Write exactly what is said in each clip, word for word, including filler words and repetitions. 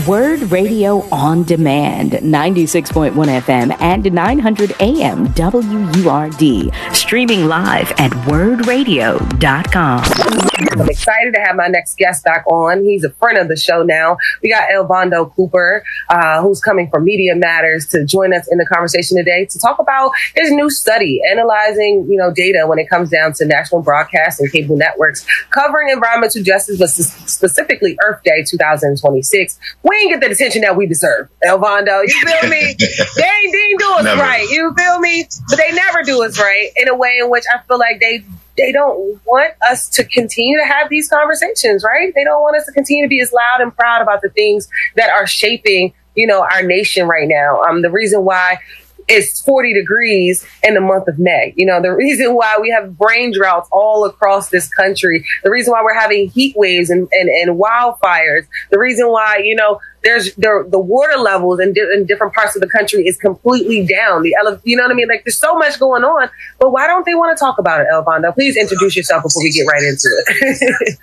Word Radio on Demand, ninety-six point one F M and nine hundred A M W U R D. Streaming live at word radio dot com. I'm excited to have my next guest back on. He's a friend of the show now. We got Elvando Cooper, uh, who's coming from Media Matters, to join us in the conversation today to talk about his new study analyzing, you know, data when it comes down to national broadcast and cable networks, covering environmental justice, but specifically Earth Day twenty twenty-six. We ain't get the attention that we deserve, Elvando. You feel me? they, ain't, they ain't do us never. right. You feel me? But they never do us right in a way in which I feel like they they don't want us to continue to have these conversations, right? They don't want us to continue to be as loud and proud about the things that are shaping, you know, our nation right now. Um, the reason why it's forty degrees in the month of May. You know, the reason why we have brain droughts all across this country, the reason why we're having heat waves and, and, and wildfires, the reason why, you know, there's the, the water levels in, di- in different parts of the country is completely down. The ele- You know what I mean? Like, there's so much going on, but why don't they want to talk about it, Elvando? Please introduce yourself before we get right into it.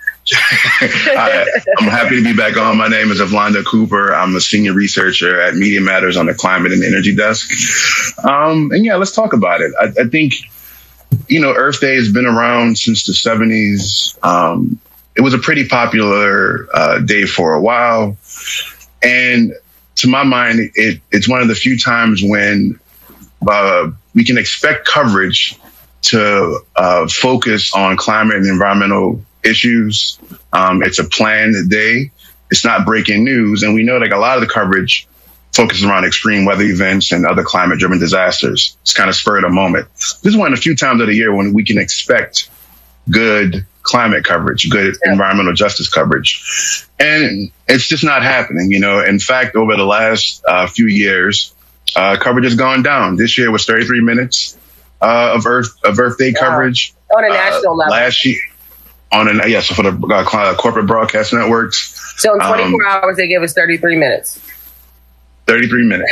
Hi, I'm happy to be back on. My name is Elvando Cooper. I'm a senior researcher at Media Matters on the Climate and Energy Desk. Um, and yeah, let's talk about it. I, I think, you know, Earth Day has been around since the seventies. Um, it was a pretty popular uh, day for a while. And to my mind, it, it's one of the few times when uh, we can expect coverage to uh, focus on climate and environmental issues. Um, it's a planned day. It's not breaking news. And we know like a lot of the coverage focuses around extreme weather events and other climate driven disasters. It's kind of spur of the moment. This is one of the few times of the year when we can expect good climate coverage, good yeah. environmental justice coverage. And it's just not happening. You know, in fact, over the last uh, few years, uh, coverage has gone down. This year was thirty-three minutes uh, of Earth of Earth Day wow. coverage. On a national uh, level. Last year. On an, yes, for the uh, corporate broadcast networks. So in twenty-four um, hours, they give us thirty-three minutes. thirty-three minutes.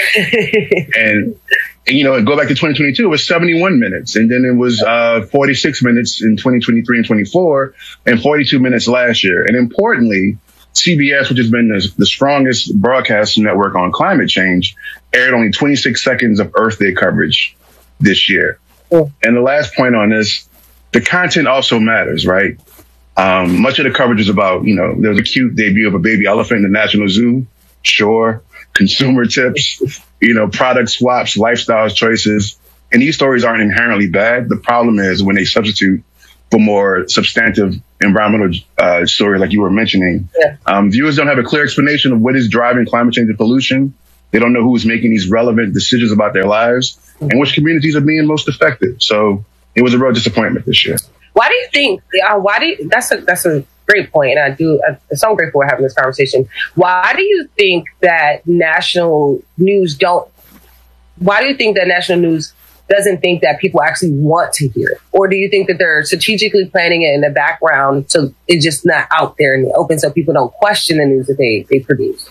and, and, you know, go back to twenty twenty-two, it was seventy-one minutes. And then it was uh, forty-six minutes in twenty twenty-three and twenty-four, and forty-two minutes last year. And importantly, C B S, which has been the, the strongest broadcast network on climate change, aired only twenty-six seconds of Earth Day coverage this year. Oh. And the last point on this, the content also matters, right? Um, much of the coverage is about, you know, there's a cute debut of a baby elephant in the National Zoo. Sure. Consumer tips, you know, product swaps, lifestyle choices. And these stories aren't inherently bad. The problem is when they substitute for more substantive environmental uh, stories like you were mentioning. Yeah. Um, viewers don't have a clear explanation of what is driving climate change and pollution. They don't know who's making these relevant decisions about their lives and which communities are being most affected. So it was a real disappointment this year. Why do you think, uh, why do you, that's a, that's a great point. And I do, I'm so grateful we're having this conversation. Why do you think that national news don't, why do you think that national news doesn't think that people actually want to hear it? Or do you think that they're strategically planning it in the background so it's just not out there in the open so people don't question the news that they, they produce?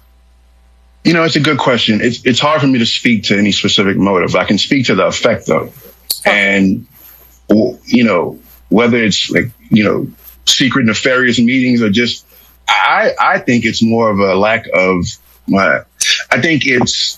You know, it's a good question. It's, it's hard for me to speak to any specific motive. I can speak to the effect though. And, you know, whether it's like, you know, secret nefarious meetings or just, I, I think it's more of a lack of, uh, I think it's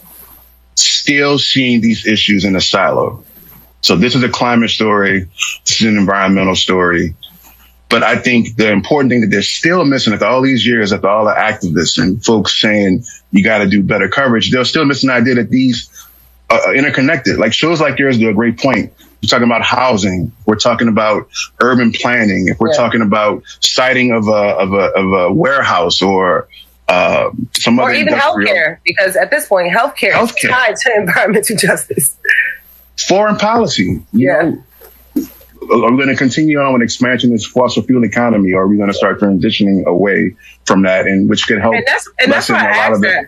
still seeing these issues in a silo. So this is a climate story. This is an environmental story. But I think the important thing that they're still missing after all these years, after all the activists and folks saying you got to do better coverage, they're still missing the idea that these are interconnected. Like shows like yours do a great point. We're talking about housing. We're talking about urban planning. If we're yeah. talking about siting of a of a of a warehouse or uh, some or other even healthcare, because at this point, healthcare, healthcare is tied to environmental justice. Foreign policy. Yeah. Know, are we going to continue on with expansion of this fossil fuel economy, or are we going to start transitioning away from that, and which could help and that's, and that's lessen why a I lot of that. it?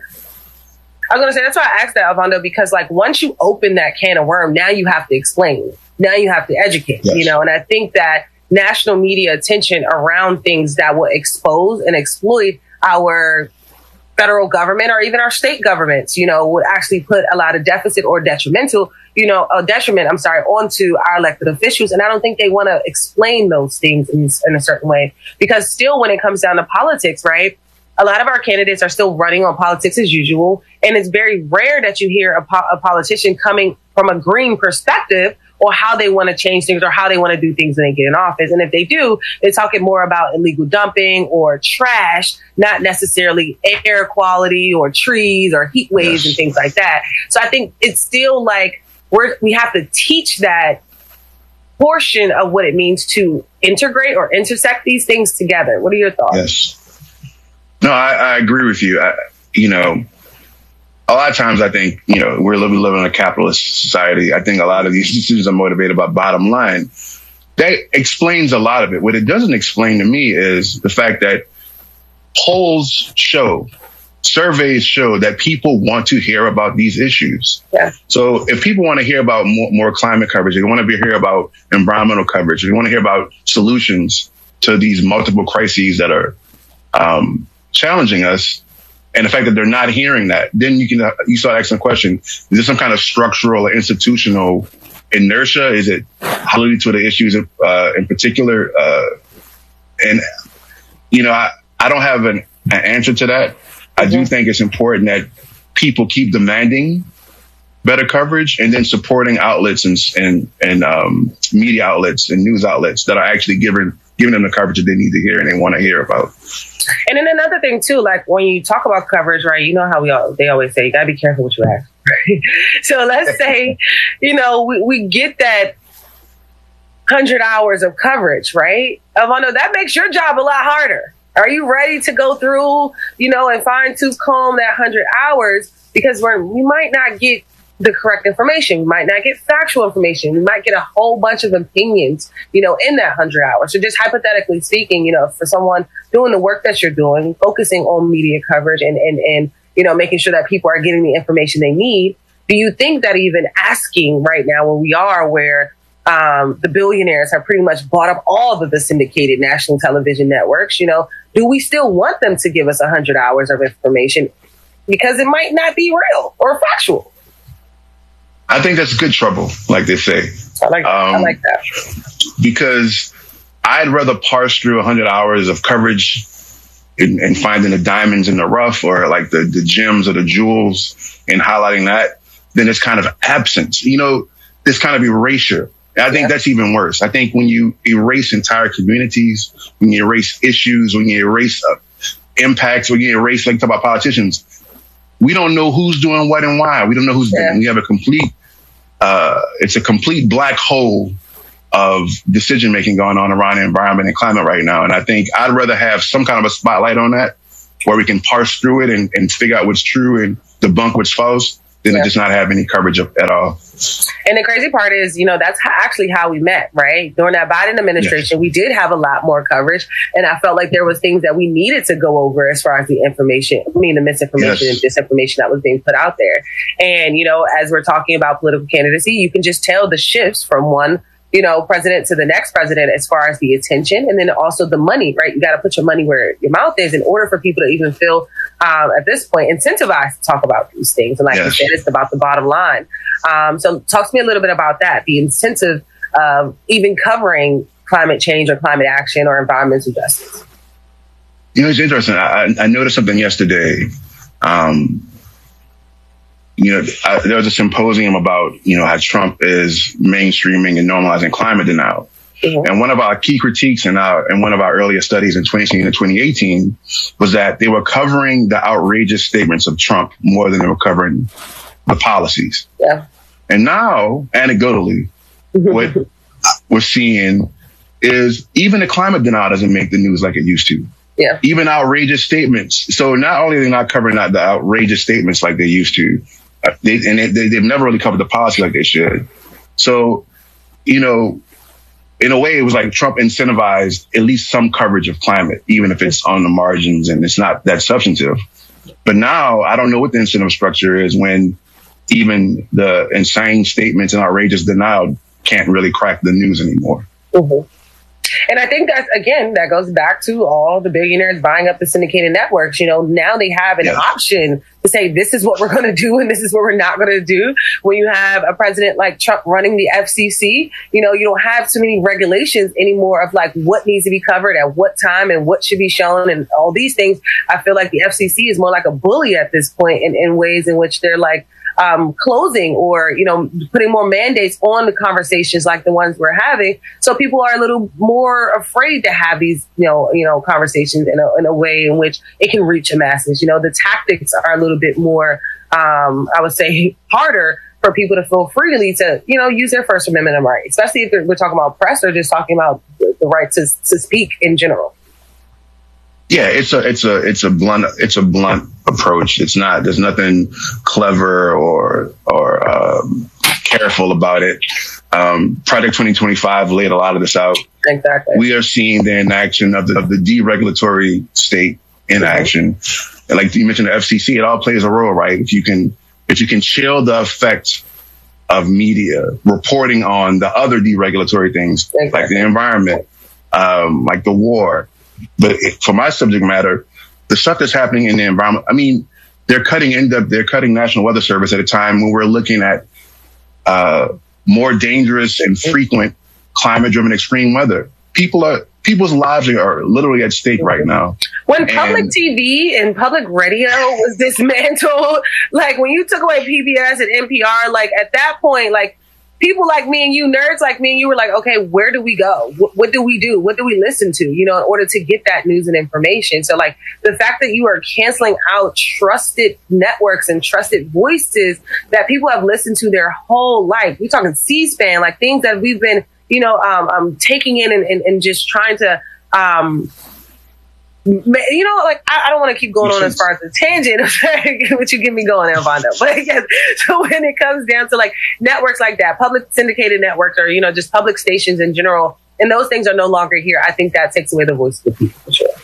I was going to say, that's why I asked that, Elvando, because like once you open that can of worm, now you have to explain. Now you have to educate, yes. you know, and I think that national media attention around things that will expose and exploit our federal government or even our state governments, you know, would actually put a lot of deficit or detrimental, you know, a detriment, I'm sorry, onto our elected officials. And I don't think they want to explain those things in, in a certain way, because still when it comes down to politics, right, a lot of our candidates are still running on politics as usual. And it's very rare that you hear a, po- a politician coming from a green perspective or how they want to change things or how they want to do things when they get in office. And if they do, they're talking more about illegal dumping or trash, not necessarily air quality or trees or heat waves yes. and things like that. So I think it's still like we're, we have to teach that portion of what it means to integrate or intersect these things together. What are your thoughts? Yes. No, I, I agree with you. I, you know, a lot of times I think, you know, we're living, living in a capitalist society. I think a lot of these decisions are motivated by bottom line. That explains a lot of it. What it doesn't explain to me is the fact that polls show, surveys show that people want to hear about these issues. Yeah. So if people want to hear about more, more climate coverage, they want to hear about environmental coverage, they want to hear about solutions to these multiple crises that are um, challenging us, and the fact that they're not hearing that, then you can you start asking the question: is there some kind of structural or institutional inertia? Is it related to the issues uh, in particular? Uh, and you know, I, I don't have an, an answer to that. I do think it's important that people keep demanding better coverage and then supporting outlets and and, and um, media outlets and news outlets that are actually giving giving them the coverage that they need to hear and they want to hear about. And then another thing too, like when you talk about coverage, right? You know how we all they always say you gotta be careful what you ask. Right? So let's say, you know, we, we get that hundred hours of coverage, right? Armando, that makes your job a lot harder. Are you ready to go through, you know, and fine tooth comb that hundred hours? Because we're, we might not get the correct information. We might not get factual information. We might get a whole bunch of opinions, you know, in that hundred hours. So just hypothetically speaking, you know, for someone doing the work that you're doing, focusing on media coverage and, and, and, you know, making sure that people are getting the information they need. Do you think that even asking right now where we are, where um, the billionaires have pretty much bought up all of the syndicated national television networks, you know, do we still want them to give us a hundred hours of information because it might not be real or factual? I think that's good trouble, like they say. I like, um, I like that. Because I'd rather parse through one hundred hours of coverage and, and finding the diamonds in the rough or like the, the gems or the jewels and highlighting that than this kind of absence. You know, this kind of erasure. And I think yeah. that's even worse. I think when you erase entire communities, when you erase issues, when you erase uh, impacts, when you erase, like talk about politicians, we don't know who's doing what and why. We don't know who's yeah. doing. We have a complete, uh, it's a complete black hole of decision making going on around the environment and climate right now. And I think I'd rather have some kind of a spotlight on that where we can parse through it and, and figure out what's true and debunk what's false than yeah. to just not have any coverage of, at all. And the crazy part is, you know, that's how, actually how we met, right? During that Biden administration, yes. we did have a lot more coverage. And I felt like there was things that we needed to go over as far as the information, I mean, the misinformation yes. and disinformation that was being put out there. And, you know, as we're talking about political candidacy, you can just tell the shifts from one, you know, president to the next president as far as the attention and then also the money, right? You got to put your money where your mouth is in order for people to even feel, um, at this point, incentivized to talk about these things. And like yes. you said, it's about the bottom line. Um, so talk to me a little bit about that, the incentive of even covering climate change or climate action or environmental justice. You know, it's interesting. I, I noticed something yesterday. Um, You know, I, there was a symposium about, you know, how Trump is mainstreaming and normalizing climate denial. Mm-hmm. And one of our key critiques in our, in one of our earlier studies in twenty sixteen and twenty eighteen was that they were covering the outrageous statements of Trump more than they were covering the policies. Yeah. And now, anecdotally, what we're seeing is even the climate denial doesn't make the news like it used to. Yeah. Even outrageous statements. So not only are they not covering the outrageous statements like they used to, Uh, they, and they, they've never really covered the policy like they should. So, you know, in a way, it was like Trump incentivized at least some coverage of climate, even if it's on the margins and it's not that substantive. But now I don't know what the incentive structure is when even the insane statements and outrageous denial can't really crack the news anymore. Mm-hmm. And I think that, again, that goes back to all the billionaires buying up the syndicated networks. You know, now they have an yeah. option to say, this is what we're going to do and this is what we're not going to do. When you have a president like Trump running the F C C, you know, you don't have too many regulations anymore of like what needs to be covered at what time and what should be shown and all these things. I feel like the F C C is more like a bully at this point in, in ways in which they're like, Um, closing or, you know, putting more mandates on the conversations like the ones we're having. So people are a little more afraid to have these, you know, you know, conversations in a, in a way in which it can reach the masses. You know, the tactics are a little bit more, um, I would say, harder for people to feel freely to, you know, use their First Amendment right, especially if we're talking about press or just talking about the, the right to, to speak in general. Yeah, it's a it's a it's a blunt it's a blunt approach. It's not there's nothing clever or or um, careful about it. Um, Project twenty twenty-five laid a lot of this out. Exactly. We are seeing the inaction of the of the deregulatory state in mm-hmm. action. And like you mentioned, the F C C, it all plays a role, right? If you can if you can chill the effect of media reporting on the other deregulatory things, exactly. like the environment, um, like the war. But for my subject matter, the stuff that's happening in the environment, I mean, they're cutting end up, they're cutting National Weather Service at a time when we're looking at uh, more dangerous and frequent climate-driven extreme weather. People are people's lives are literally at stake right now. When public and, T V and public radio was dismantled, like when you took away P B S and N P R, like at that point, like. People like me and you, nerds like me and you were like, okay, where do we go? What, what do we do? What do we listen to, you know, in order to get that news and information? So like the fact that you are canceling out trusted networks and trusted voices that people have listened to their whole life. We're talking C-SPAN, like things that we've been, you know, um, um taking in and, and, and just trying to, um, you know, like, I, I don't want to keep going on as far as the tangent, but you get me going there, Vondo. But I guess, so when it comes down to like networks like that, public syndicated networks or, you know, just public stations in general, and those things are no longer here, I think that takes away the voice of the people for sure.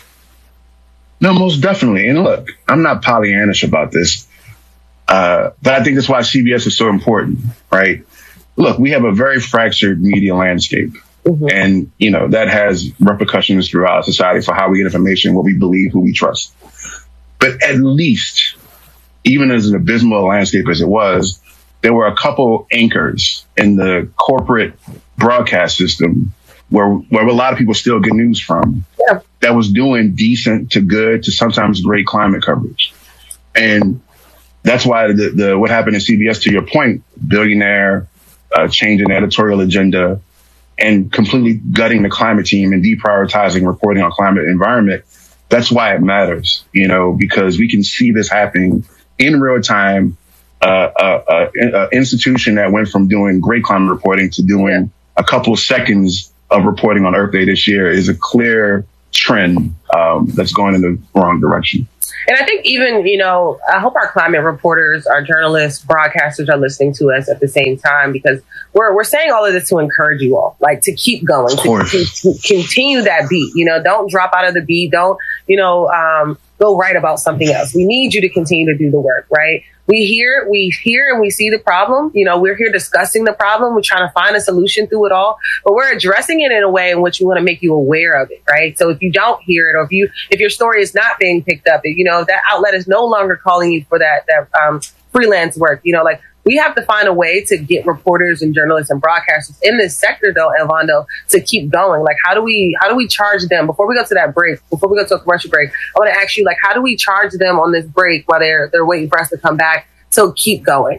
No, most definitely. And look, I'm not Pollyannish about this, uh, but I think that's why C B S is so important, right? Look, we have a very fractured media landscape. Mm-hmm. And, you know, that has repercussions throughout society for how we get information, what we believe, who we trust. But at least, even as an abysmal landscape as it was, there were a couple anchors in the corporate broadcast system where, where a lot of people still get news from yeah. that was doing decent to good to sometimes great climate coverage. And that's why the, the what happened in C B S, to your point, billionaire, uh, changing the editorial agenda, and completely gutting the climate team and deprioritizing reporting on climate and environment. That's why it matters, you know, because we can see this happening in real time. Uh, uh, uh, institution that went from doing great climate reporting to doing a couple of seconds of reporting on Earth Day this year is a clear trend um, that's going in the wrong direction. And I think even, you know, I hope our climate reporters, our journalists, broadcasters are listening to us at the same time, because we're we're saying all of this to encourage you all, like to keep going, to, to, to continue that beat. You know, don't drop out of the beat. Don't, you know, um, go write about something else. We need you to continue to do the work, right? We hear, we hear and we see the problem. You know, we're here discussing the problem. We're trying to find a solution through it all, but we're addressing it in a way in which we want to make you aware of it, right? So if you don't hear it, or if you, if your story is not being picked up, you know, that outlet is no longer calling you for that, that, um, freelance work, you know, like we have to find a way to get reporters and journalists and broadcasters in this sector, though, Elvando, to keep going. Like, how do we, how do we charge them before we go to that break, before we go to a commercial break? I want to ask you, like, how do we charge them on this break while they're, they're waiting for us to come back? So keep going.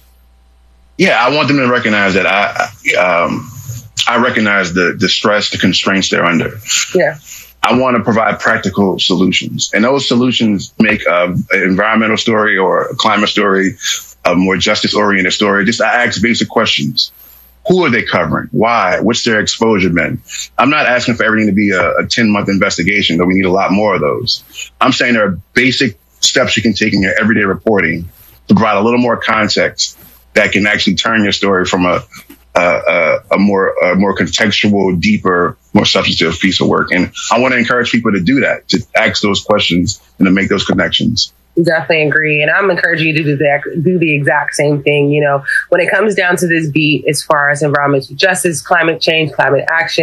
Yeah, I want them to recognize that I, um, I recognize the, the stress, the constraints they're under. Yeah. I want to provide practical solutions, and those solutions make uh, an environmental story or a climate story, a more justice-oriented story. Just I ask basic questions. Who are they covering? Why? What's their exposure been? I'm not asking for everything to be a, a ten-month investigation, though we need a lot more of those. I'm saying there are basic steps you can take in your everyday reporting to provide a little more context that can actually turn your story from a a, a, a more a more contextual, deeper, more substantive piece of work. And I want to encourage people to do that, to ask those questions and to make those connections. Definitely agree. And I'm encouraging you to do the, do the exact same thing. You know, when it comes down to this beat, as far as environmental justice, climate change, climate action,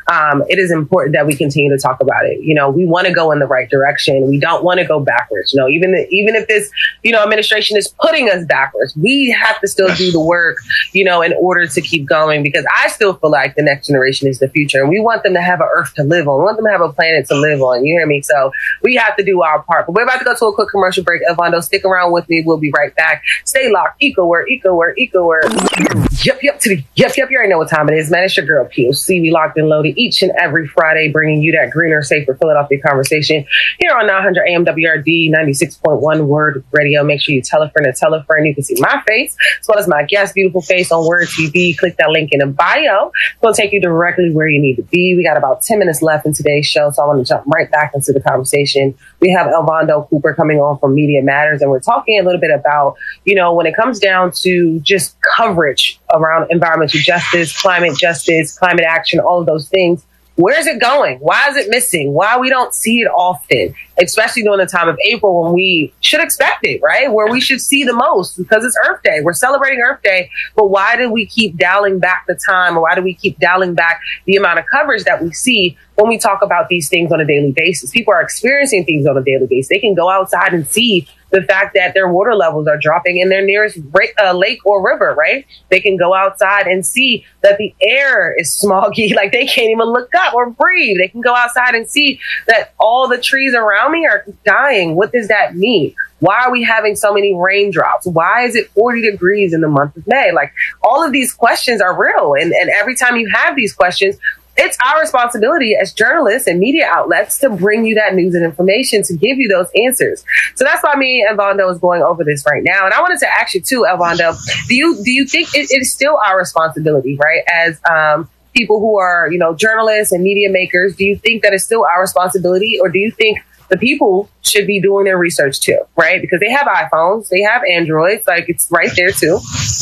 um, it is important that we continue to talk about it. You know, we want to go in the right direction. We don't want to go backwards. You know, even the, even if this, you know, administration is putting us backwards, we have to still do the work, you know, in order to keep going, because I still feel like the next generation is the future, and we want them to have an earth to live on. We want them to have a planet to live on. You hear me? So we have to do our part. But we're about to go to a quick commercial break. Elvando, stick around with me. We'll be right back. Stay locked. Eco word, eco word, eco word. Yep, yep, to the yep, yep. You already know what time it is, man. It's your girl P O C. We locked and loaded each and every Friday, bringing you that greener, safer Philadelphia conversation here on nine hundred A M W R D ninety-six point one Word Radio. Make sure you tell a friend to tell a friend. You can see my face as well as my guest, beautiful face on Word T V. Click that link in the bio. It's going to take you directly where you need to be. We got about ten minutes left in today's show, so I want to jump right back into the conversation. We have Elvando Cooper coming on from Media Matters, and we're talking a little bit about, you know, when it comes down to just coverage around environmental justice, climate justice, climate action, all of those things. Where's it going? Why is it missing? Why we don't see it often, especially during the time of April when we should expect it, right? Where we should see the most, because it's Earth Day. We're celebrating Earth Day, but why do we keep dialing back the time, or why do we keep dialing back the amount of coverage that we see when we talk about these things on a daily basis? People are experiencing things on a daily basis. They can go outside and see the fact that their water levels are dropping in their nearest uh, lake or river, right? They can go outside and see that the air is smoggy, like they can't even look up or breathe. They can go outside and see that all the trees around me are dying. What does that mean? Why are we having so many raindrops? Why is it forty degrees in the month of May? Like, all of these questions are real. And, and every time you have these questions, it's our responsibility as journalists and media outlets to bring you that news and information, to give you those answers. So that's why me and Elvando is going over this right now. And I wanted to ask you too, Elvando, do you do you think it, it is still our responsibility, right, as um, people who are, you know, journalists and media makers? Do you think that it's still our responsibility, or do you think the people should be doing their research too, right? Because they have iPhones, they have Androids, like it's right there too.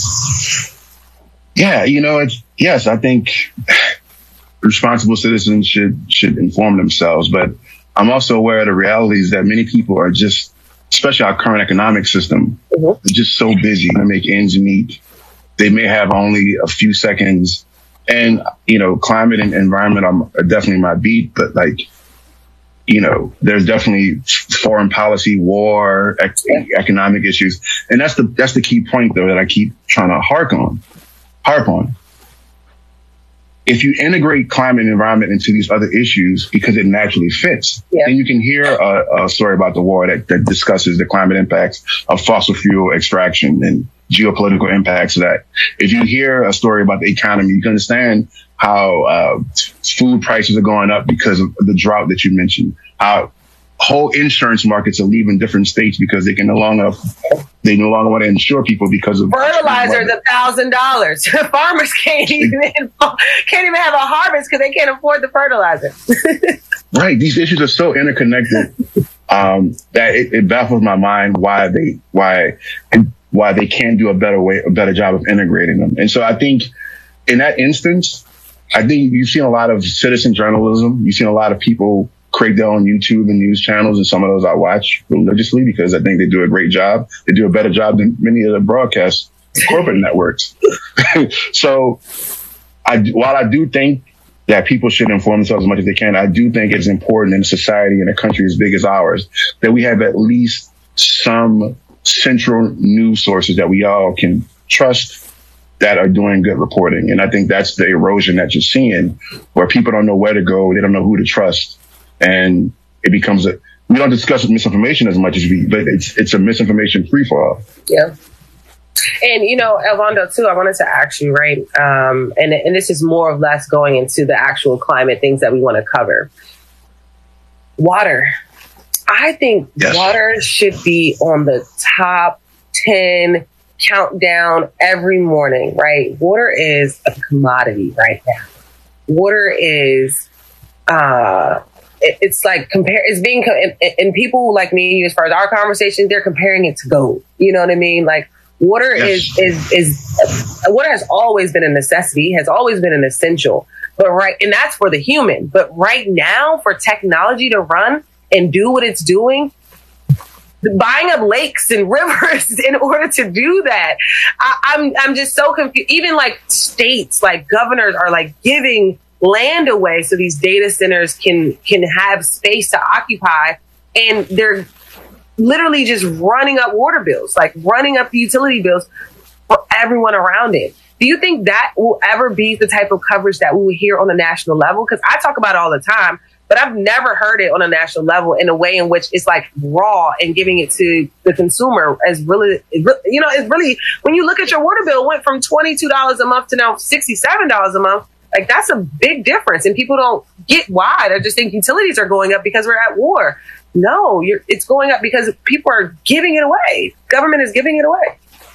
Yeah, you know, it's, yes, I think responsible citizens should should inform themselves, but I'm also aware of the realities that many people are just, especially our current economic system, mm-hmm. just so busy to make ends meet. They may have only a few seconds, and you know, climate and environment are definitely my beat, but like, you know, there's definitely foreign policy, war, ec- economic issues, and that's the that's the key point though that I keep trying to hark on, harp on. If you integrate climate and environment into these other issues because it naturally fits, yeah. then you can hear a, a story about the war that, that discusses the climate impacts of fossil fuel extraction and geopolitical impacts of that. If you hear a story about the economy, you can understand how uh, food prices are going up because of the drought that you mentioned, how whole insurance markets are leaving different states because they can no longer they no longer want to insure people because of fertilizer is a thousand dollars. Farmers can't even can't even have a harvest because they can't afford the fertilizer. Right, these issues are so interconnected um, that it, it baffles my mind why they why why they can't do a better way a better job of integrating them. And so I think in that instance, I think you've seen a lot of citizen journalism. You've seen a lot of people create their own YouTube and news channels, and some of those I watch religiously because I think they do a great job. They do a better job than many of the broadcast corporate networks. So I, while I do think that people should inform themselves as much as they can, I do think it's important in a society in a country as big as ours that we have at least some central news sources that we all can trust that are doing good reporting. And I think that's the erosion that you're seeing, where people don't know where to go. They don't know who to trust. And it becomes a, we don't discuss misinformation as much as we, but it's it's a misinformation free for all. Yeah. And, you know, Elvando, too, I wanted to ask you, right? Um, and, and this is more or less going into the actual climate things that we want to cover. Water. I think yes. water should be on the top ten countdown every morning, right? Water is a commodity right now. Water is, uh, it, it's like compare. It's being and, and people like me, as far as our conversations, they're comparing it to gold. You know what I mean? Like water yes. is is is uh, water has always been a necessity, has always been an essential. But right, and that's for the human. But right now, for technology to run and do what it's doing, buying up lakes and rivers in order to do that, I, I'm I'm just so confused. Even like states, like governors, are like giving land away so these data centers can can have space to occupy, and they're literally just running up water bills, like running up the utility bills for everyone around it. Do you think that will ever be the type of coverage that we will hear on a national level? Because I talk about it all the time, but I've never heard it on a national level in a way in which it's like raw and giving it to the consumer as really, you know, it's really, when you look at your water bill, it went from twenty-two dollars a month to now sixty-seven dollars a month. Like, that's a big difference. And people don't get why. They just think utilities are going up because we're at war. No, you're, it's going up because people are giving it away. Government is giving it away.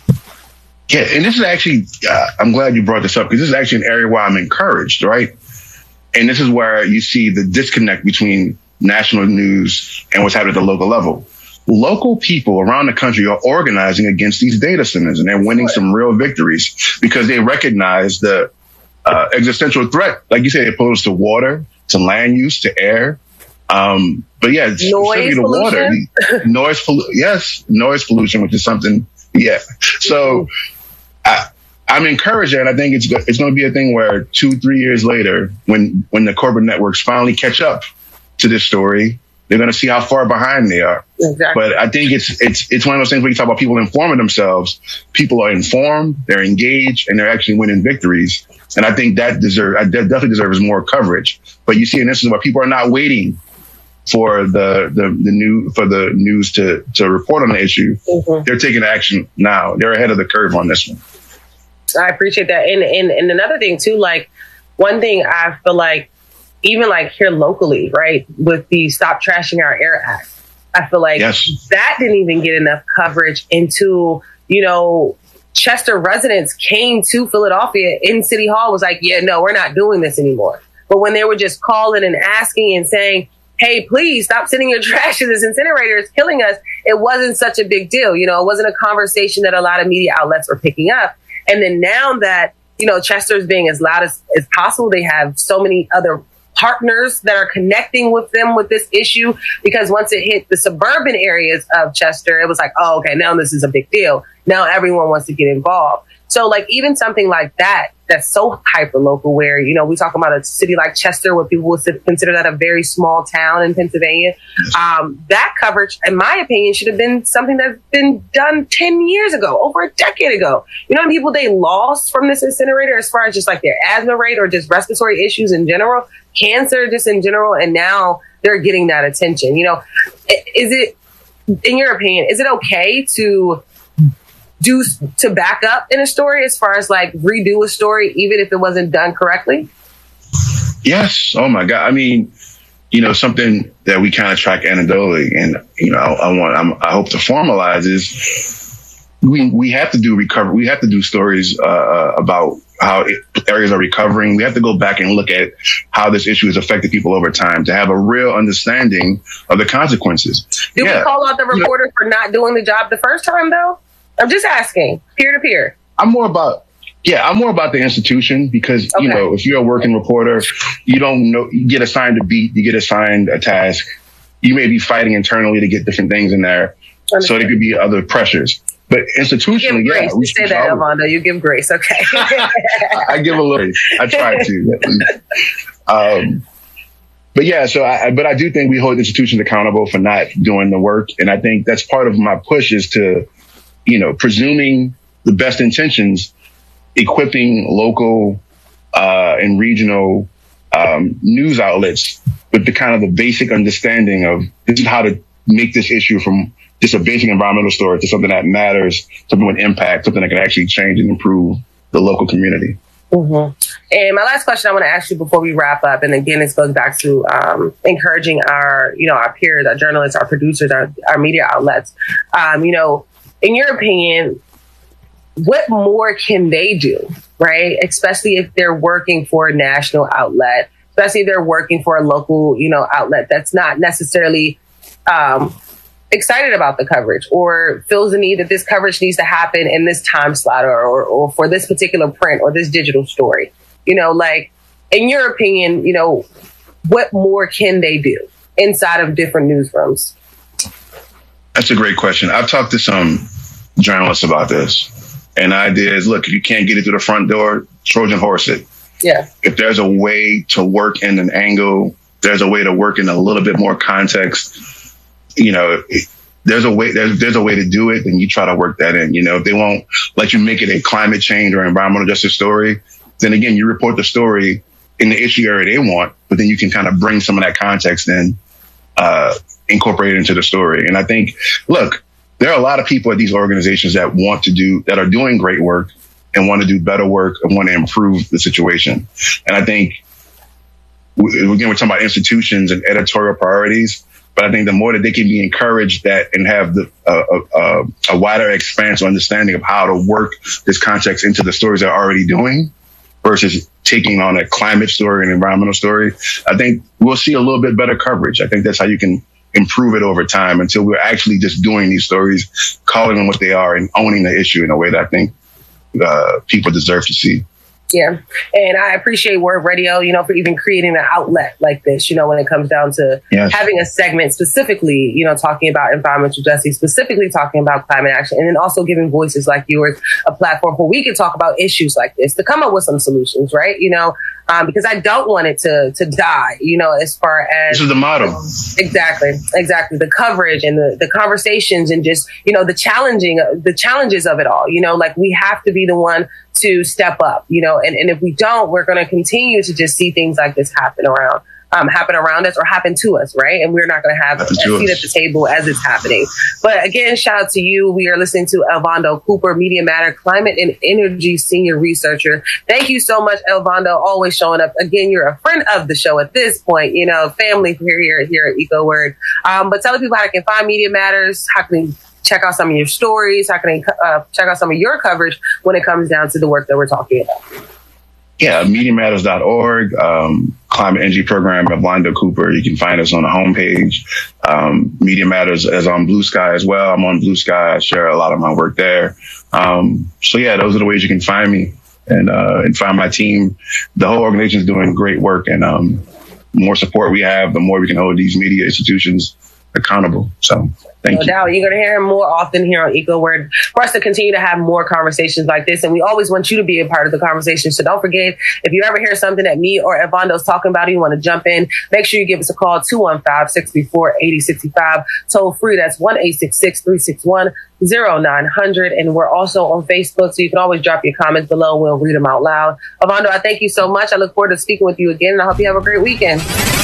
Yeah, and this is actually, uh, I'm glad you brought this up, because this is actually an area where I'm encouraged, right? And this is where you see the disconnect between national news and what's happening at the local level. Local people around the country are organizing against these data centers, and they're winning some real victories because they recognize the uh, existential threat, like you said, opposed to water, to land use, to air. Um, but yeah, noise specifically the water, noise, pollu- yes, noise pollution, which is something, yeah. So I, I'm encouraged, and I think it's it's going to be a thing where two, three years later, when when the corporate networks finally catch up to this story, they're going to see how far behind they are. Exactly. But I think it's it's it's one of those things where you talk about people informing themselves. People are informed, they're engaged, and they're actually winning victories. And I think that deserve I definitely deserves more coverage. But you see an instance where people are not waiting for the the, the new for the news to to report on the issue. Mm-hmm. They're taking action now. They're ahead of the curve on this one. I appreciate that. And, and and another thing too, like one thing I feel like, even like here locally, right, with the Stop Trashing Our Air Act, I feel like yes. that didn't even get enough coverage until, you know, Chester residents came to Philadelphia in City Hall, was like, yeah, no, we're not doing this anymore. But when they were just calling and asking and saying, hey, please stop sending your trash to this incinerator, it's killing us, it wasn't such a big deal. You know, it wasn't a conversation that a lot of media outlets were picking up. And then now that, you know, Chester's being as loud as, as possible, they have so many other partners that are connecting with them with this issue, because once it hit the suburban areas of Chester, it was like, oh, okay, now this is a big deal. Now everyone wants to get involved. So like even something like that, that's so hyper local, where, you know, we talk about a city like Chester where people would consider that a very small town in Pennsylvania. Um, that coverage, in my opinion, should have been something that's been done ten years ago, over a decade ago. You know how many people they lost from this incinerator as far as just like their asthma rate or just respiratory issues in general, cancer just in general, and now they're getting that attention. You know, is it, in your opinion, is it okay to do to back up in a story as far as like redo a story, even if it wasn't done correctly? Yes. Oh my God. I mean, you know, something that we kind of track anecdotally, and, you know, I, I want, I'm, I hope to formalize is we, we have to do recovery. We have to do stories uh, about how it, areas are recovering. We have to go back and look at how this issue has affected people over time to have a real understanding of the consequences. Do yeah. we call out the reporter you know, for not doing the job the first time though? I'm just asking, peer to peer. I'm more about, yeah, I'm more about the institution, because, okay. you know, if you're a working reporter, you don't know, you get assigned a beat, you get assigned a task. You may be fighting internally to get different things in there. Understood. So there could be other pressures. But institutionally, you give yeah. Grace. You say that, Elvando. You give grace, okay. I give a little, I try to. um, but yeah, so I, but I do think we hold institutions accountable for not doing the work. And I think that's part of my push is to, you know, presuming the best intentions, equipping local uh, and regional um, news outlets with the kind of the basic understanding of this is how to make this issue from just a basic environmental story to something that matters, something with impact, something that can actually change and improve the local community. Mm-hmm. And my last question I want to ask you before we wrap up, and again, this goes back to um, encouraging our, you know, our peers, our journalists, our producers, our, our media outlets, um, you know, in your opinion, what more can they do, right? Especially if they're working for a national outlet, especially if they're working for a local, you know, outlet that's not necessarily um, excited about the coverage or feels the need that this coverage needs to happen in this time slot or, or, or for this particular print or this digital story. You know, like, in your opinion, you know, what more can they do inside of different newsrooms? That's a great question. I've talked to some journalists about this, and the idea is, look, if you can't get it through the front door, Trojan horse it. Yeah. If there's a way to work in an angle, there's a way to work in a little bit more context, you know, there's a way, there's, there's a way to do it, then you try to work that in. You know, if they won't let you make it a climate change or environmental justice story, then again, you report the story in the issue area they want, but then you can kind of bring some of that context in, uh, incorporate it into the story. And I think, look, there are a lot of people at these organizations that want to do, that are doing great work and want to do better work and want to improve the situation. And I think, again, we're talking about institutions and editorial priorities, but I think the more that they can be encouraged that and have the, uh, uh, a wider expansive understanding of how to work this context into the stories they're already doing versus taking on a climate story and environmental story, I think we'll see a little bit better coverage. I think that's how you can improve it over time until we're actually just doing these stories, calling them what they are and owning the issue in a way that I think uh, people deserve to see. Yeah. And I appreciate Word Radio, you know, for even creating an outlet like this, you know, when it comes down to yes. having a segment specifically, you know, talking about environmental justice, specifically talking about climate action, and then also giving voices like yours a platform where we can talk about issues like this to come up with some solutions, right? You know, um, because I don't want it to to die, you know, as far as... This is the motto. Exactly. Exactly. The coverage and the, the conversations and just, you know, the challenging, the challenges of it all, you know, like we have to be the one to step up, you know, and, and if we don't, we're going to continue to just see things like this happen around, um, happen around us or happen to us, right? And we're not going to have a seat at the table as it's happening. But again, shout out to you. We are listening to Elvando Cooper, Media Matter Climate and Energy Senior Researcher. Thank you so much, Elvando, always showing up. Again, you're a friend of the show at this point, you know, family here, here, here at EcoWord. Um, but tell people how they can find Media Matters, how can they check out some of your stories, how can they uh, check out some of your coverage when it comes down to the work that we're talking about? Yeah, media matters dot org, um, Climate Energy Program of Elvando Cooper. You can find us on the homepage. Um, Media Matters is on Blue Sky as well. I'm on Blue Sky. I share a lot of my work there. Um, so yeah, those are the ways you can find me and, uh, and find my team. The whole organization is doing great work, and, um, the more support we have, the more we can hold these media institutions accountable. So thank no you. doubt. You're going to hear him more often here on EcoWord for us to continue to have more conversations like this. And we always want you to be a part of the conversation. So don't forget, if you ever hear something that me or Elvando's talking about, you want to jump in, make sure you give us a call, two one five, six three four, eight zero six five. Toll free. That's one eight six six, three six one, zero nine zero zero. And we're also on Facebook, so you can always drop your comments below. We'll read them out loud. Elvando, I thank you so much. I look forward to speaking with you again, and I hope you have a great weekend.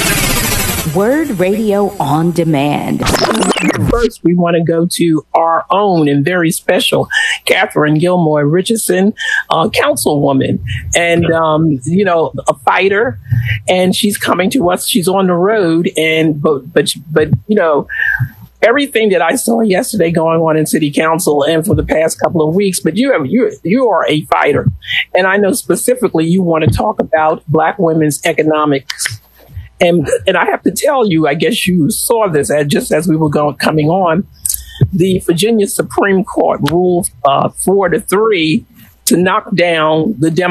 Word Radio on Demand. First, we want to go to our own and very special Catherine Gilmore Richardson, uh, councilwoman, and, um, you know, a fighter. And she's coming to us. She's on the road. And but, but, but you know, everything that I saw yesterday going on in city council and for the past couple of weeks, but you have, you, you are a fighter. And I know specifically you want to talk about Black women's economics. And and I have to tell you, I guess you saw this as, just as we were going coming on. The Virginia Supreme Court ruled uh, four to three to knock down the Democrats.